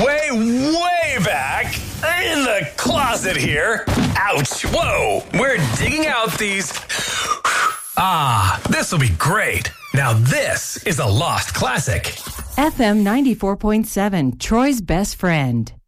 Way back in the closet here. Ouch. Whoa. We're digging out these. This will be great. Now this is a lost classic. FM 94.7, Troy's best friend.